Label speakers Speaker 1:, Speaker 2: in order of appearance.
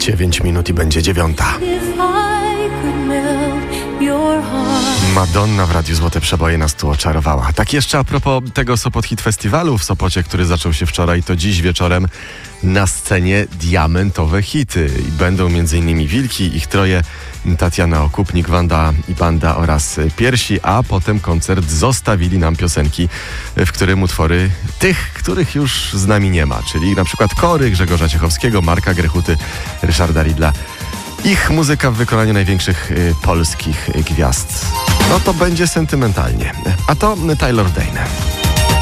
Speaker 1: 9 minut i będzie 9. Madonna w Radiu Złote Przeboje nas tu oczarowała. Tak jeszcze a propos tego Sopot Hit Festiwalu w Sopocie, który zaczął się wczoraj, to dziś wieczorem na scenie diamentowe hity. I będą m.in. Wilki, ich troje, Tatiana Okupnik, Wanda i Banda oraz Piersi, a potem koncert zostawili nam piosenki, w którym utwory tych, których już z nami nie ma, czyli na przykład Kory, Grzegorza Ciechowskiego, Marka Grechuty, Ryszarda Ridla. Ich muzyka w wykonaniu największych polskich gwiazd. No to będzie sentymentalnie. A to Taylor Dayne.